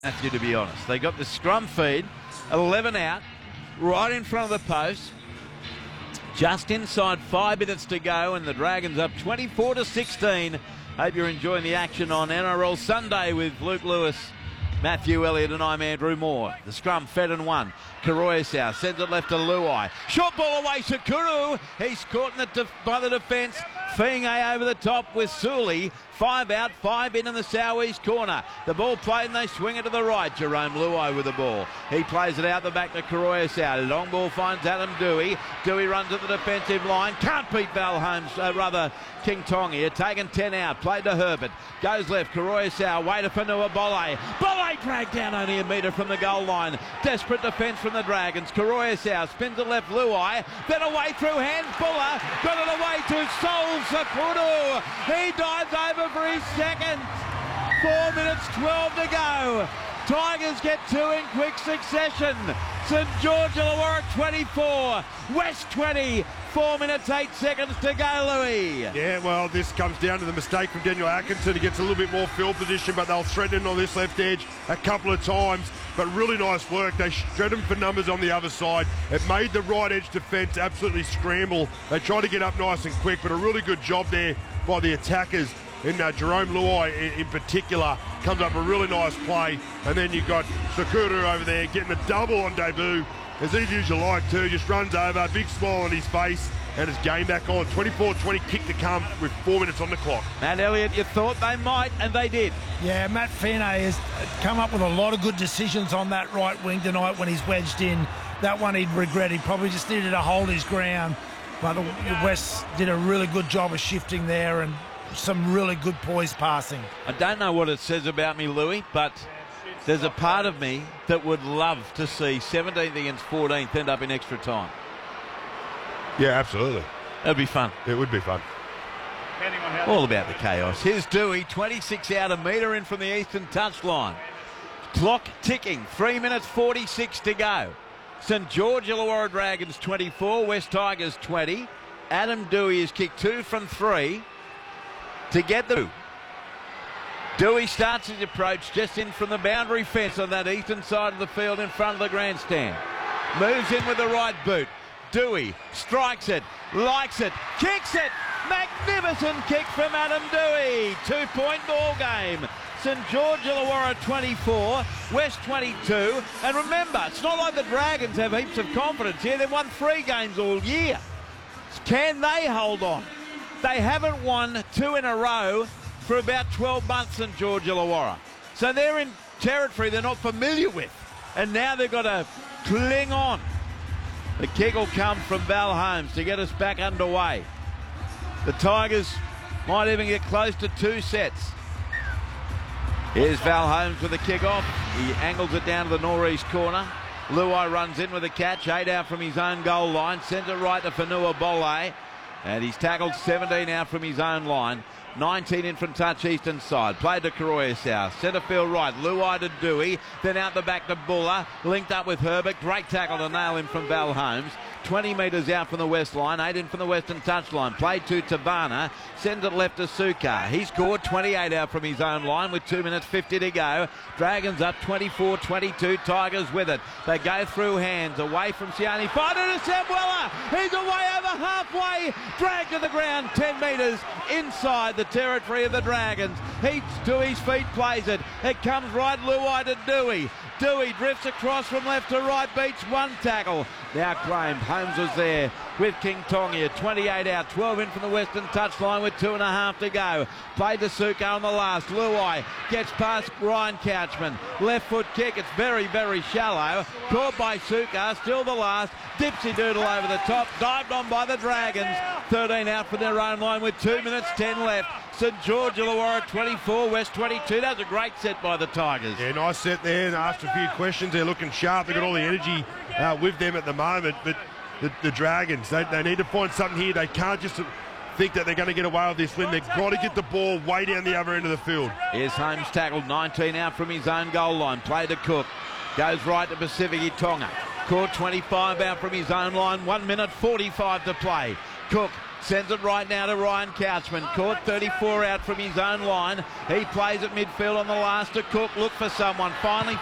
Matthew, to be honest. They got the scrum feed, 11 out, right in front of the post. Just inside 5 minutes to go, and the Dragons up 24-16. Hope you're enjoying the action on NRL Sunday with Luke Lewis, Matthew Elliott, and I'm Andrew Moore. The scrum fed and won. Koroisau sends it left to Luai. Short ball away, Sakuru. He's caught by the defence. Fiinge over the top with Suli. 5 out, 5 in the southeast corner. The ball played and they swing it to the right. Jerome Luai with the ball. He plays it out the back to Koroisau. Long ball finds Adam Doueihi. Doueihi runs to the defensive line. Can't beat Val Holmes, King Tonga. Taken 10 out. Played to Herbert. Goes left. Koroisau. Way to Fanua Bolle. Bolle dragged down only a metre from the goal line. Desperate defence from the Dragons. Koroisau spins it left. Luai. Then away through hands. Buller. Got it away to Sol Sakuru. He dives over for his second. 4 minutes 12 to go. Tigers get 2 in quick succession. St George Illawarra 24, West 20, 4 minutes 8 seconds to go, Louis. Yeah, well, this comes down to the mistake from Daniel Atkinson. He gets a little bit more field position, but they'll threaten on this left edge a couple of times. But really nice work. They shred him for numbers on the other side. It made the right edge defence absolutely scramble. They tried to get up nice and quick, but a really good job there by the attackers. And Jerome Luai in particular comes up a really nice play. And then you've got Sakuru over there getting a double on debut. As easy as you like too, just runs over, big smile on his face, and his game back on. 24-20 kick to come with 4 minutes on the clock. Matt Elliott, you thought they might, and they did. Yeah, Matt Fiinge has come up with a lot of good decisions on that right wing tonight when he's wedged in. That one he'd regret. He probably just needed to hold his ground. But the West did a really good job of shifting there and some really good poised passing. I don't know what it says about me, Louis, but there's a part of me that would love to see 17th against 14th end up in extra time. Yeah, absolutely. That'd be fun. It would be fun. All about the chaos. Here's Doueihi, 26 out, a metre in from the eastern touchline. Clock ticking, 3 minutes 46 to go. St George Illawarra Dragons 24, West Tigers 20. Adam Doueihi has kicked 2 from 3 to get the... Doueihi starts his approach just in from the boundary fence on that eastern side of the field in front of the grandstand. Moves in with the right boot. Doueihi strikes it, likes it, kicks it. Magnificent kick from Adam Doueihi. 2-point ball game. St George Illawarra 24, West 22. And remember, it's not like the Dragons have heaps of confidence here. They've won 3 games all year. Can they hold on? They haven't won 2 in a row for about 12 months, St George Illawarra. So they're in territory they're not familiar with. And now they've got to cling on. The kick will come from Val Holmes to get us back underway. The Tigers might even get close to 2 sets. Here's Val Holmes with the kick off. He angles it down to the northeast corner. Luai runs in with a catch, 8 out from his own goal line. Sends it right to Fanua Bolle. And he's tackled 17 out from his own line. 19 in from touch eastern side. Played to Koroisau. Centre field right. Luai to Doueihi. Then out the back to Buller. Linked up with Herbert. Great tackle to nail him from Val Holmes. 20 metres out from the west line. 8 in from the western touch line. Played to Tabana. Sends it left to Suka. He scored 28 out from his own line with 2 minutes 50 to go. Dragons up 24-22. Tigers with it. They go through hands. Away from Sione. Fired it to Samwella. He's away over halfway. Dragged to the ground 10 metres inside the territory of the Dragons. He to his feet plays it. It comes right Luai to Doueihi. Doueihi drifts across from left to right, beats 1 tackle. Now claimed. Holmes was there with King Tonga. 28 out, 12 in from the western touchline with 2.5 to go. Played to Suka on the last. Luai gets past Ryan Couchman. Left foot kick. It's very, very shallow. Caught by Suka. Still the last. Dipsy Doodle over the top. Dived on by the Dragons. 13 out for their own line with 2 minutes 10 left. St George Illawarra 24, West 22. That was a great set by the Tigers. Yeah, nice set there. And asked a few questions. They're looking sharp. They've got all the energy with them at the moment. But the Dragons, they need to find something here. They can't just think that they're going to get away with this win. They've got to get the ball way down the other end of the field. Here's Holmes tackled 19 out from his own goal line. Play to Cook. Goes right to Pacific Tonga. Caught 25 out from his own line. 1 minute 45 to play. Cook Sends it right now to Ryan Couchman. Caught 34 out from his own line. He plays at midfield on the last to Cook. Look for someone. Finally